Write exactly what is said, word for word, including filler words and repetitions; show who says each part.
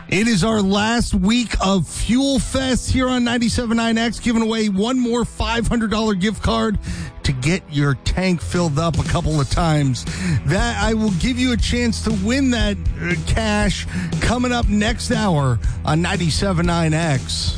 Speaker 1: It is our last week of Fuel Fest here on ninety-seven point nine X, giving away one more five hundred dollars gift card to get your tank filled up a couple of times. That I will give you a chance to win that uh, cash coming up next hour on ninety-seven point nine X.